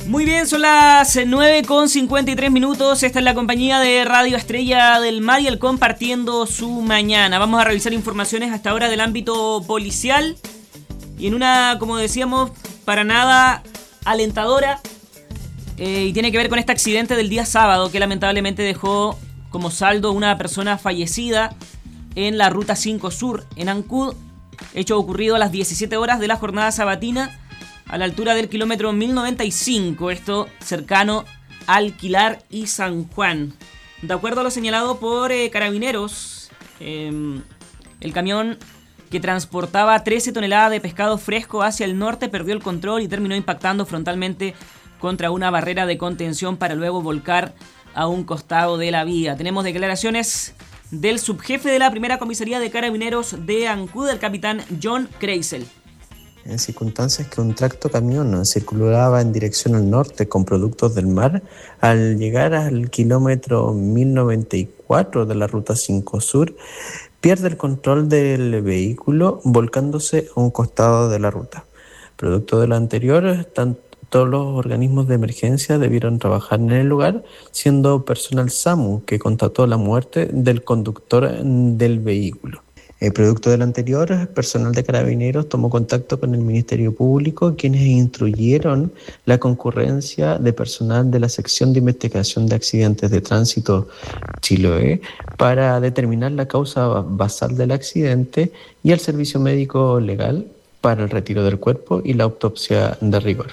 Muy bien, son las 9:53. Esta es la compañía de Radio Estrella del Mar y el compartiendo su mañana. Vamos a revisar informaciones hasta ahora del ámbito policial. Y en una, como decíamos, para nada alentadora. Y tiene que ver con este accidente del día sábado que lamentablemente dejó como saldo una persona fallecida en la Ruta 5 Sur, en Ancud. Hecho ocurrido a las 17 horas de la jornada sabatina, a la altura del kilómetro 1095, esto cercano al Quilar y San Juan. De acuerdo a lo señalado por Carabineros, el camión que transportaba 13 toneladas de pescado fresco hacia el norte perdió el control y terminó impactando frontalmente contra una barrera de contención para luego volcar a un costado de la vía. Tenemos declaraciones del subjefe de la primera comisaría de Carabineros de Ancud, el capitán John Kreisel. En circunstancias que un tractocamión circulaba en dirección al norte con productos del mar, al llegar al kilómetro 1094 de la Ruta 5 Sur, pierde el control del vehículo volcándose a un costado de la ruta. Producto de lo anterior, todos los organismos de emergencia debieron trabajar en el lugar, siendo personal SAMU que constató la muerte del conductor del vehículo. Producto de lo anterior, personal de Carabineros tomó contacto con el Ministerio Público, quienes instruyeron la concurrencia de personal de la Sección de Investigación de Accidentes de Tránsito Chiloé para determinar la causa basal del accidente y al servicio médico legal para el retiro del cuerpo y la autopsia de rigor.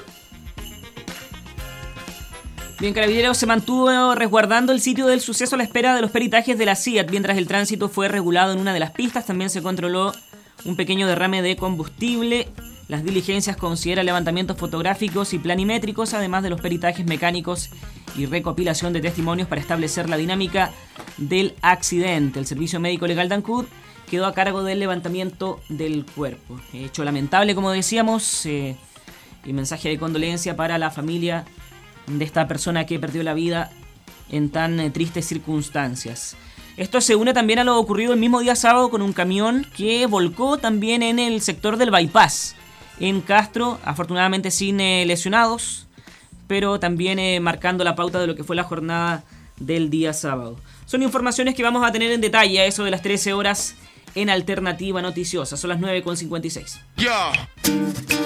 Bien, Carabineros se mantuvo resguardando el sitio del suceso a la espera de los peritajes de la CIAT, mientras el tránsito fue regulado en una de las pistas. También se controló un pequeño derrame de combustible. Las diligencias consideran levantamientos fotográficos y planimétricos, además de los peritajes mecánicos y recopilación de testimonios para establecer la dinámica del accidente. El Servicio Médico Legal de Ancud quedó a cargo del levantamiento del cuerpo. Hecho lamentable, como decíamos, y mensaje de condolencia para la familia de esta persona que perdió la vida en tan tristes circunstancias. Esto se une también a lo ocurrido el mismo día sábado con un camión que volcó también en el sector del Bypass en Castro, afortunadamente sin lesionados, pero también marcando la pauta de lo que fue la jornada del día sábado. Son informaciones que vamos a tener en detalle a eso de las 13 horas en Alternativa Noticiosa. Son las 9:56.